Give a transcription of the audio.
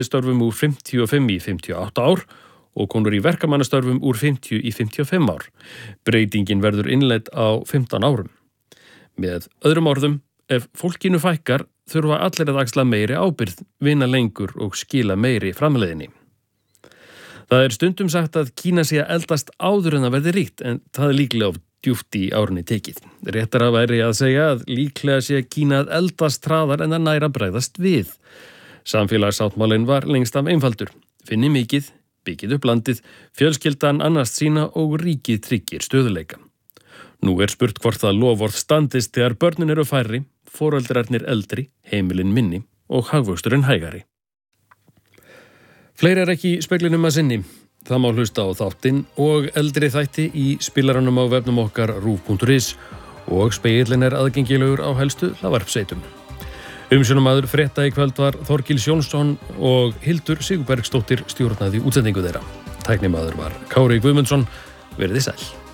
störfum úr 55 í 58 ár og konur í verkamannastörfum úr 50 í 55 ár. Breytingin verður innleidd á 15 árum. Með öðrum orðum, ef fólkinu fækkar, þurfa allir að axla meiri ábyrgð, vinna lengur og skila meiri framleiðinni. Það er stundum sagt að Kína sé að eldast áður en það verði ríkt, en það er líklega of djúpt í árinni tekið. Réttara væri að segja að líklega sé Kína að eldast hraðar en það nær að bregðast við. Samfélagssáttmálinn var lengst af einfaldur. Finni mikið, byggið upp landið, fjölskyldan annast sína og ríkið tryggir stöðuleika. Nú er spurt hvort það loforð standist þegar börnin eru færri, foreldrarnir eldri, heimilin minni og hagvöxturinn hægari. Fleiri er ekki í speglinum að sinni. Það má hlusta á þáttinn og eldri þætti í spilaranum á vefnum okkar rúv.is og spegillinn er aðgengilegur á helstu hlaðvarpssveitum. Umsjónarmaður frétta í kvöld var Þorgils Jónsson og Hildur Sigurbergsdóttir stjórnaði útsendingu þeirra. Tæknimaður var Kári Guðmundsson. Verið þið sæl.